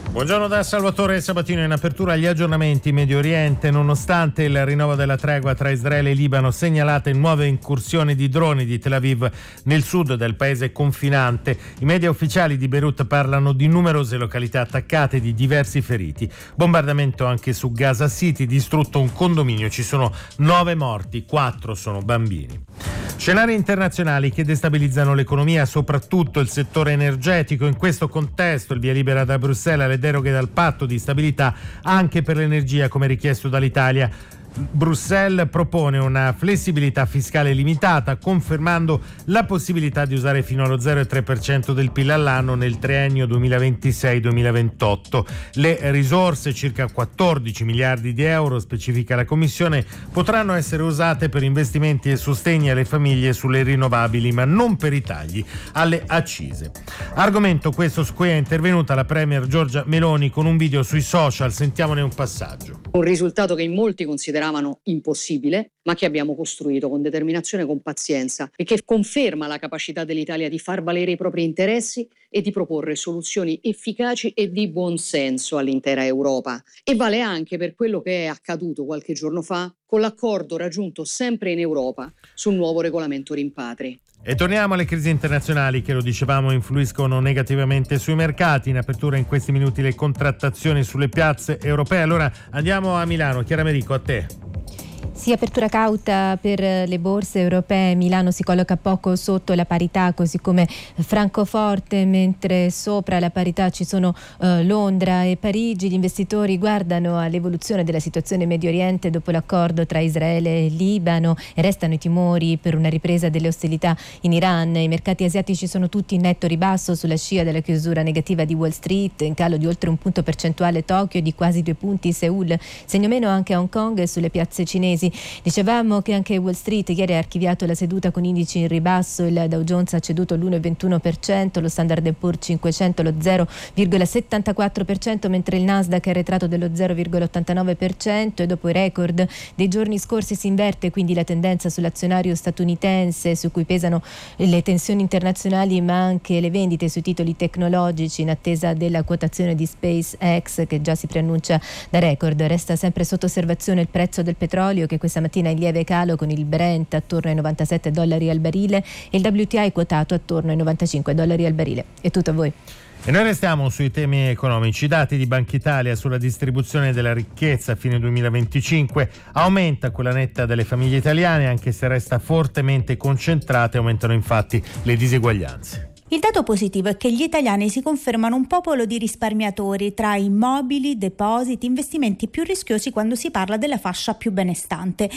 Buongiorno da Salvatore Sabatino. In apertura agli aggiornamenti in Medio Oriente. Nonostante il rinnovo della tregua tra Israele e Libano, segnalate nuove incursioni di droni di Tel Aviv nel sud del paese confinante. I media ufficiali di Beirut parlano di numerose località attaccate e di diversi feriti. Bombardamento anche su Gaza City, distrutto un condominio, ci sono 9 morti, 4 sono bambini. Scenari internazionali che destabilizzano l'economia, soprattutto il settore energetico. In questo contesto il via libera da Bruxelles alle deroghe dal patto di stabilità anche per l'energia come richiesto dall'Italia. Bruxelles propone una flessibilità fiscale limitata, confermando la possibilità di usare fino allo 0,3% del PIL all'anno nel triennio 2026-2028. Le risorse, circa 14 miliardi di euro, specifica la Commissione, potranno essere usate per investimenti e sostegni alle famiglie sulle rinnovabili, ma non per i tagli alle accise. Argomento questo su cui è intervenuta la Premier Giorgia Meloni con un video sui social. Sentiamone un passaggio. Un risultato che in molti consideravano impossibile, ma che abbiamo costruito con determinazione e con pazienza, e che conferma la capacità dell'Italia di far valere i propri interessi e di proporre soluzioni efficaci e di buon senso all'intera Europa. E vale anche per quello che è accaduto qualche giorno fa con l'accordo raggiunto sempre in Europa sul nuovo regolamento rimpatri. E torniamo alle crisi internazionali che, lo dicevamo, influiscono negativamente sui mercati. In apertura in questi minuti le contrattazioni sulle piazze europee. Allora andiamo a Milano. Chiara Merico, a te. Sì, apertura cauta per le borse europee. Milano si colloca poco sotto la parità, così come Francoforte, mentre sopra la parità ci sono Londra e Parigi. Gli investitori guardano all'evoluzione della situazione in Medio Oriente dopo l'accordo tra Israele e Libano e restano i timori per una ripresa delle ostilità in Iran. I mercati asiatici sono tutti in netto ribasso sulla scia della chiusura negativa di Wall Street, in calo di oltre 1 punto percentuale Tokyo e di quasi 2 punti Seul, segno meno anche a Hong Kong e sulle piazze cinesi. Dicevamo che anche Wall Street ieri ha archiviato la seduta con indici in ribasso. Il Dow Jones ha ceduto l'1,21%, lo Standard & Poor's 500 lo 0,74%, mentre il Nasdaq è arretrato dello 0,89%, e dopo i record dei giorni scorsi si inverte quindi la tendenza sull'azionario statunitense, su cui pesano le tensioni internazionali ma anche le vendite sui titoli tecnologici in attesa della quotazione di SpaceX, che già si preannuncia da record. Resta sempre sotto osservazione il prezzo del petrolio, che questa mattina è in lieve calo, con il Brent attorno ai $97 al barile e il WTI quotato attorno ai $95 al barile. È tutto a voi. E noi restiamo sui temi economici. I dati di Banca Italia sulla distribuzione della ricchezza a fine 2025: aumenta quella netta delle famiglie italiane, anche se resta fortemente concentrata, e aumentano infatti le diseguaglianze. Il dato positivo è che gli italiani si confermano un popolo di risparmiatori tra immobili, depositi, investimenti più rischiosi quando si parla della fascia più benestante.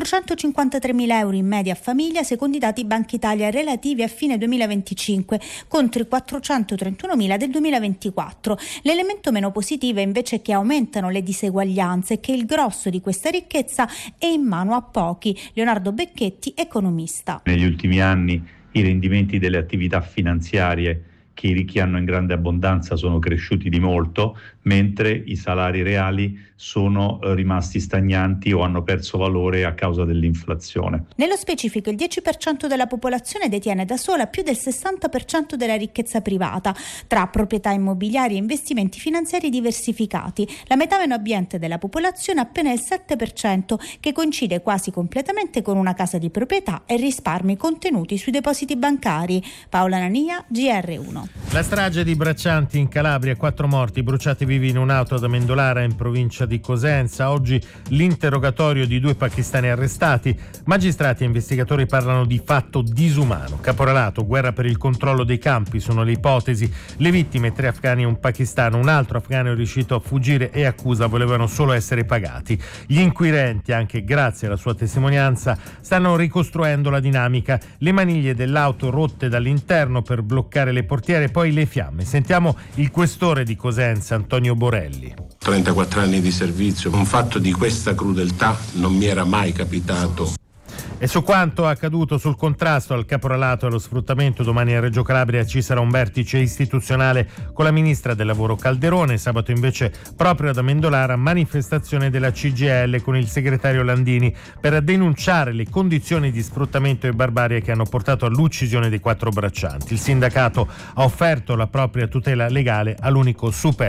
453.000 euro in media a famiglia, secondo i dati Banca Italia relativi a fine 2025, contro i 431.000 del 2024. L'elemento meno positivo è invece che aumentano le diseguaglianze e che il grosso di questa ricchezza è in mano a pochi. Leonardo Becchetti, economista. Negli ultimi anni i rendimenti delle attività finanziarie che i ricchi hanno in grande abbondanza sono cresciuti di molto, mentre i salari reali sono rimasti stagnanti o hanno perso valore a causa dell'inflazione. Nello specifico il 10% della popolazione detiene da sola più del 60% della ricchezza privata, tra proprietà immobiliari e investimenti finanziari diversificati. La metà meno abbiente della popolazione appena il 7%, che coincide quasi completamente con una casa di proprietà e risparmi contenuti sui depositi bancari. Paola Nania, GR1. La strage di Braccianti in Calabria, 4 morti bruciati vivi in un'auto ad Amendolara in provincia di Cosenza. Oggi l'interrogatorio di 2 pakistani arrestati. Magistrati e investigatori parlano di fatto disumano. Caporalato, guerra per il controllo dei campi sono le ipotesi. Le vittime, 3 afghani e un pakistano. Un altro afghano è riuscito a fuggire e accusa volevano solo essere pagati. Gli inquirenti, anche grazie alla sua testimonianza, stanno ricostruendo la dinamica. Le maniglie dell'auto rotte dall'interno per bloccare le portiere, poi le fiamme. Sentiamo il questore di Cosenza, Antonio Borelli. 34 anni di servizio, un fatto di questa crudeltà non mi era mai capitato. E su quanto accaduto sul contrasto al caporalato e allo sfruttamento, domani a Reggio Calabria ci sarà un vertice istituzionale con la ministra del lavoro Calderone. Sabato invece proprio ad Amendolara manifestazione della CGIL con il segretario Landini per denunciare le condizioni di sfruttamento e barbarie che hanno portato all'uccisione dei 4 braccianti. Il sindacato ha offerto la propria tutela legale all'unico superstite